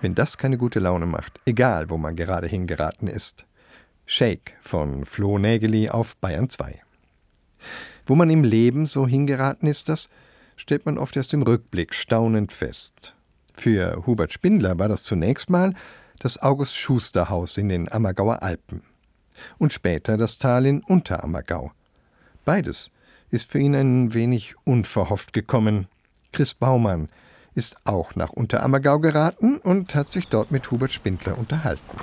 wenn das keine gute Laune macht, egal wo man gerade hingeraten ist. Shake von Flo Nägeli auf Bayern 2. Wo man im Leben so hingeraten ist, das stellt man oft erst im Rückblick staunend fest. Für Hubert Spindler war das zunächst mal das August-Schuster-Haus in den Ammergauer Alpen und später das Tal in Unterammergau. Beides ist für ihn ein wenig unverhofft gekommen. Chris Baumann ist auch nach Unterammergau geraten und hat sich dort mit Hubert Spindler unterhalten.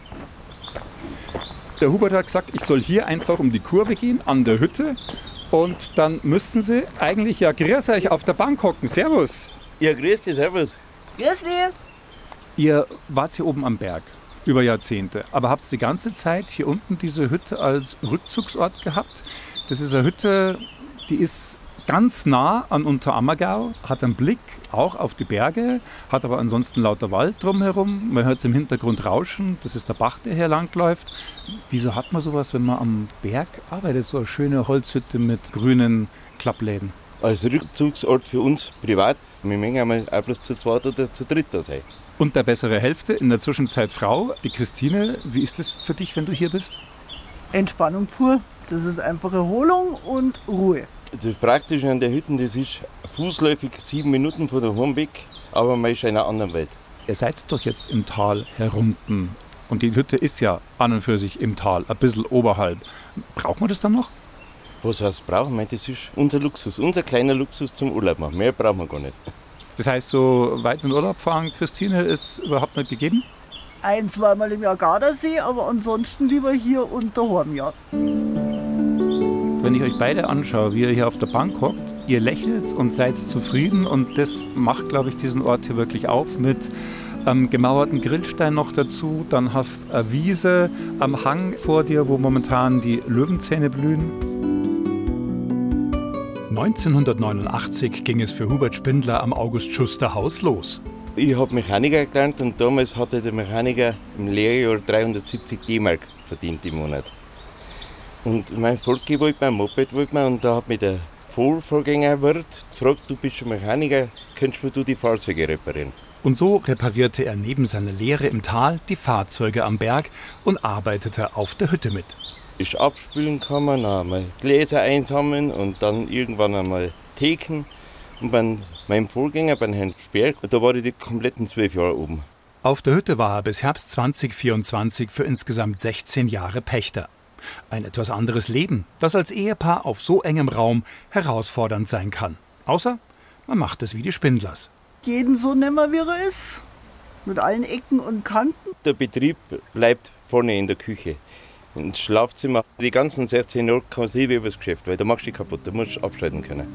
Der Hubert hat gesagt, ich soll hier einfach um die Kurve gehen, an der Hütte. Und dann müssten Sie eigentlich ja grüß euch auf der Bank hocken. Servus. Ja, grüß dich, servus. Grüß dich. Ihr wart hier oben am Berg über Jahrzehnte, aber habt die ganze Zeit hier unten diese Hütte als Rückzugsort gehabt. Das ist eine Hütte, die ist ganz nah an Unterammergau, hat einen Blick auch auf die Berge, hat aber ansonsten lauter Wald drumherum. Man hört es im Hintergrund rauschen, das ist der Bach, der hier langläuft. Wieso hat man sowas, wenn man am Berg arbeitet, so eine schöne Holzhütte mit grünen Klappläden? Als Rückzugsort für uns privat, wir mögen einmal auch bloß zu zweit oder zu dritt da sein. Und der bessere Hälfte, in der Zwischenzeit Frau, die Christine. Wie ist das für dich, wenn du hier bist? Entspannung pur. Das ist einfach Erholung und Ruhe. Das Praktische an der Hütte, das ist fußläufig 7 Minuten von daheim weg, aber man ist in einer anderen Welt. Ihr seid doch jetzt im Tal herunten. Und die Hütte ist ja an und für sich im Tal, ein bisschen oberhalb. Braucht man das dann noch? Was heißt brauchen? Das ist unser Luxus, unser kleiner Luxus zum Urlaub machen. Mehr brauchen wir gar nicht. Das heißt, so weit in Urlaub fahren, Christine, ist überhaupt nicht gegeben? 1-, 2-mal im Jahr Gardasee, aber ansonsten lieber hier und daheim, ja. Wenn ich euch beide anschaue, wie ihr hier auf der Bank hockt, ihr lächelt und seid zufrieden und das macht, glaube ich, diesen Ort hier wirklich auf mit gemauerten Grillstein noch dazu. Dann hast du eine Wiese am Hang vor dir, wo momentan die Löwenzähne blühen. 1989 ging es für Hubert Spindler am August-Schuster-Haus los. Ich habe Mechaniker gelernt und damals hatte der Mechaniker im Lehrjahr 370 D-Mark verdient im Monat. Und mein Volki wollte mein Moped wollte man, und da hat mich der Vorgängerwirt gefragt, du bist schon Mechaniker, könntest du die Fahrzeuge reparieren? Und so reparierte er neben seiner Lehre im Tal die Fahrzeuge am Berg und arbeitete auf der Hütte mit. Ich abspülen kann man, dann einmal Gläser einsammeln und dann irgendwann einmal Theken. Und bei meinem Vorgänger, bei Herrn Sperr, da war ich die kompletten 12 Jahre oben. Auf der Hütte war er bis Herbst 2024 für insgesamt 16 Jahre Pächter. Ein etwas anderes Leben, das als Ehepaar auf so engem Raum herausfordernd sein kann. Außer man macht es wie die Spindlers. Jeden so nehmen, wie er ist. Mit allen Ecken und Kanten. Der Betrieb bleibt vorne in der Küche. Ins Schlafzimmer. Die ganzen 16 Jahre kann man sehen wie das Geschäft, weil da machst du dich kaputt, da musst du abschalten können.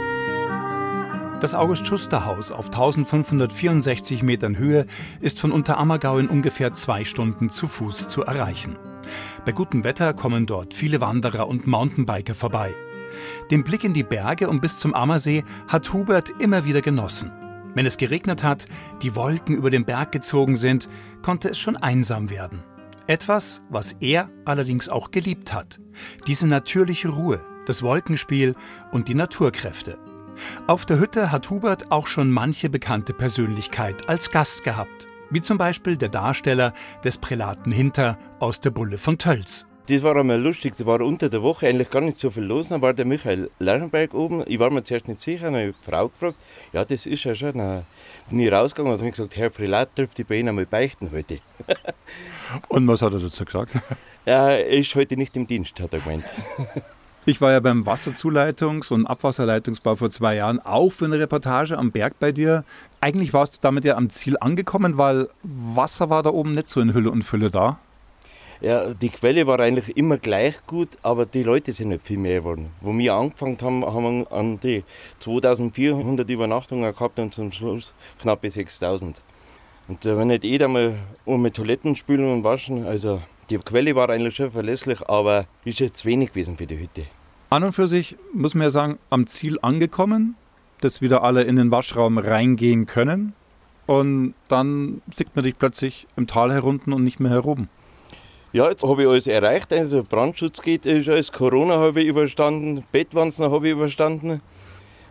Das August-Schuster-Haus auf 1564 Metern Höhe ist von Unterammergau in ungefähr 2 Stunden zu Fuß zu erreichen. Bei gutem Wetter kommen dort viele Wanderer und Mountainbiker vorbei. Den Blick in die Berge und bis zum Ammersee hat Hubert immer wieder genossen. Wenn es geregnet hat, die Wolken über den Berg gezogen sind, konnte es schon einsam werden. Etwas, was er allerdings auch geliebt hat. Diese natürliche Ruhe, das Wolkenspiel und die Naturkräfte. Auf der Hütte hat Hubert auch schon manche bekannte Persönlichkeit als Gast gehabt. Wie zum Beispiel der Darsteller des Prälaten Hinter aus der Bulle von Tölz. Das war einmal lustig, das war unter der Woche eigentlich gar nicht so viel los. Dann war der Michael Lerchenberg oben, ich war mir zuerst nicht sicher, dann habe ich die Frau gefragt, ja das ist ja schon. Dann bin ich rausgegangen und habe gesagt, Herr Prälat, dürfte ich bei Ihnen einmal beichten heute. Und was hat er dazu gesagt? Ja, er ist heute nicht im Dienst, hat er gemeint. Ich war ja beim Wasserzuleitungs- und Abwasserleitungsbau vor 2 Jahren auch für eine Reportage am Berg bei dir. Eigentlich warst du damit ja am Ziel angekommen, weil Wasser war da oben nicht so in Hülle und Fülle da. Ja, die Quelle war eigentlich immer gleich gut, aber die Leute sind nicht viel mehr geworden. Wo wir angefangen haben, haben wir an die 2400 Übernachtungen gehabt und zum Schluss knapp 6000. Und wenn nicht jeder mal mit Toiletten spülen und waschen, also die Quelle war eigentlich schon verlässlich, aber ist jetzt wenig gewesen für die Hütte. An und für sich muss man ja sagen, am Ziel angekommen, dass wieder alle in den Waschraum reingehen können und dann sieht man dich plötzlich im Tal herunten und nicht mehr heroben. Ja, jetzt habe ich alles erreicht, also Brandschutz geht, ist alles, Corona habe ich überstanden, Bettwanzen habe ich überstanden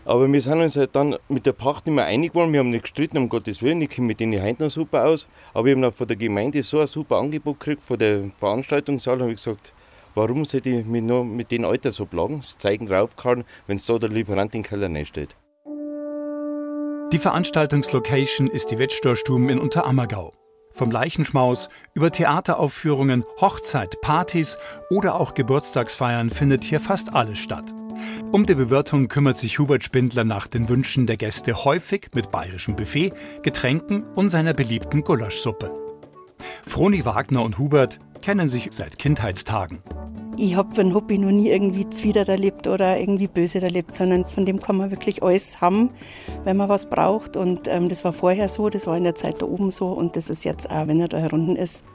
Aber wir sind uns halt dann mit der Pacht nicht mehr einig geworden. Wir haben nicht gestritten, um Gottes Willen. Ich komme mit denen heute noch super aus. Aber ich habe noch von der Gemeinde so ein super Angebot gekriegt, von der Veranstaltungssaal. Da habe ich gesagt, warum sollte ich mich noch mit den Alter so plagen? Das Zeigen draufgehauen, wenn es da der Lieferant in den Keller reinsteht. Die Veranstaltungslocation ist die Wettstorstuben in Unterammergau. Vom Leichenschmaus über Theateraufführungen, Hochzeit, Partys oder auch Geburtstagsfeiern findet hier fast alles statt. Um die Bewirtung kümmert sich Hubert Spindler nach den Wünschen der Gäste häufig mit bayerischem Buffet, Getränken und seiner beliebten Gulaschsuppe. Froni Wagner und Hubert kennen sich seit Kindheitstagen. Ich habe ein Hobby noch nie irgendwie zwider erlebt oder irgendwie böse erlebt, sondern von dem kann man wirklich alles haben, wenn man was braucht. Und das war vorher so, das war in der Zeit da oben so und das ist jetzt auch, wenn er da herunten ist.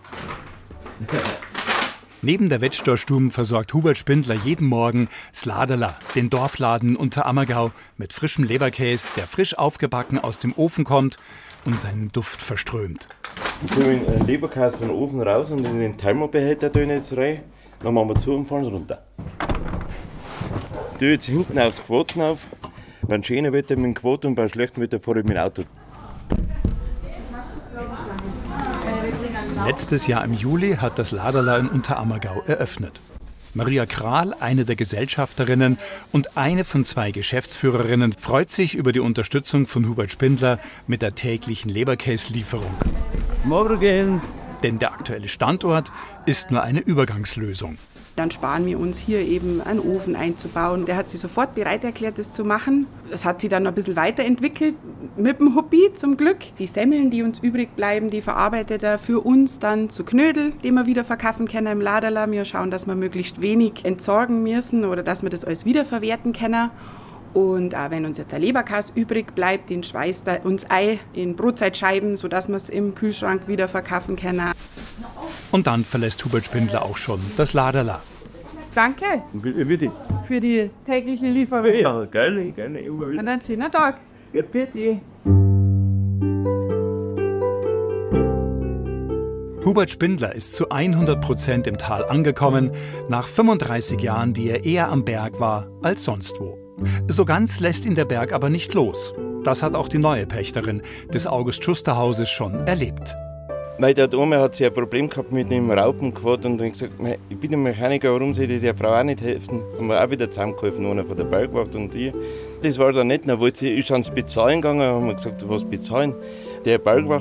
Neben der Wettstorstuben versorgt Hubert Spindler jeden Morgen Sladerla, den Dorfladen Unterammergau, mit frischem Leberkäse, der frisch aufgebacken aus dem Ofen kommt und seinen Duft verströmt. Ich tue den Leberkäse von den Ofen raus und in den Thermobehälter tue ich jetzt rein. Dann machen wir zu und fahren runter. Ich tue jetzt hinten aufs Quoten auf. Bei schönem Wetter mit dem Quoten und bei schlechtem Wetter fahre ich mit dem Auto. Letztes Jahr im Juli hat das Laderla in Unterammergau eröffnet. Maria Kral, eine der Gesellschafterinnen und eine von 2 Geschäftsführerinnen, freut sich über die Unterstützung von Hubert Spindler mit der täglichen Leberkäslieferung. Morgen! Denn der aktuelle Standort ist nur eine Übergangslösung. Dann sparen wir uns hier eben einen Ofen einzubauen. Der hat sich sofort bereit erklärt, das zu machen. Das hat sich dann noch ein bisschen weiterentwickelt mit dem Hobby zum Glück. Die Semmeln, die uns übrig bleiben, die verarbeitet er für uns dann zu Knödel, die wir wieder verkaufen können im Laderla. Wir schauen, dass wir möglichst wenig entsorgen müssen oder dass wir das alles wiederverwerten können. Und auch wenn uns jetzt der Leberkäse übrig bleibt, den schweißt er uns ein in Brotzeitscheiben, sodass wir es im Kühlschrank wieder verkaufen können. Und dann verlässt Hubert Spindler auch schon das Laderla. Danke Bitte. für die tägliche Lieferung. Ja, gerne, immer wieder. Und einen schönen Tag. Ja, bitte. Hubert Spindler ist zu 100% im Tal angekommen, nach 35 Jahren, die er eher am Berg war als sonst wo. So ganz lässt ihn der Berg aber nicht los. Das hat auch die neue Pächterin des August-Schuster-Hauses schon erlebt. Weil der Oma hat ein Problem gehabt mit dem Raupenquad und dann gesagt, ich bin ein Mechaniker, warum soll ich der Frau auch nicht helfen? Haben wir auch wieder zusammengeholfen, einer von der Bergwacht und ich. Das war dann nicht, dann wollte sie, ist ans Bezahlen gegangen, haben wir gesagt, was bezahlen? Der Bergwacht